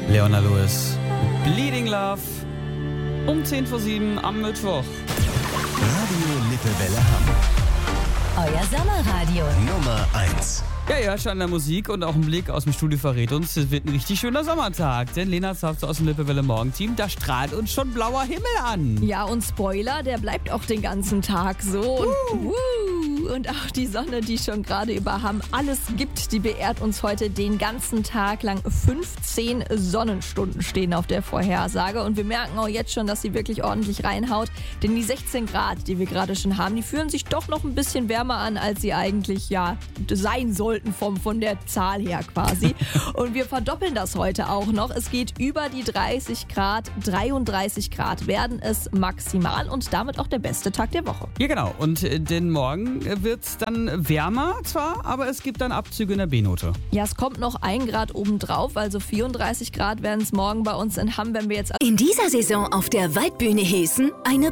Leona Lewis, Bleeding Love, um 10 vor 7 am Mittwoch. Radio Lippewelle Hamm. Euer Sommerradio. Nummer 1. Ja, ihr hört schon an der Musik und auch ein Blick aus dem Studio verrät uns, es wird ein richtig schöner Sommertag. Denn Lena Zafft aus dem Lippewelle Morgenteam, da strahlt uns schon blauer Himmel an. Ja, und Spoiler, der bleibt auch den ganzen Tag so. Und auch die Sonne, die schon gerade über Hamm alles gibt, die beehrt uns heute den ganzen Tag lang. 15 Sonnenstunden stehen auf der Vorhersage. Und wir merken auch jetzt schon, dass sie wirklich ordentlich reinhaut. Denn die 16 Grad, die wir gerade schon haben, die fühlen sich doch noch ein bisschen wärmer an, als sie eigentlich sein sollten von der Zahl her quasi. Und wir verdoppeln das heute auch noch. Es geht über die 30 Grad. 33 Grad werden es maximal und damit auch der beste Tag der Woche. Ja, genau. Und den Morgen wird es dann wärmer zwar, aber es gibt dann Abzüge in der B-Note. Ja, es kommt noch 1 Grad obendrauf, also 34 Grad werden es morgen bei uns in Hamm, wenn wir jetzt... In dieser Saison auf der Waldbühne Heßen eine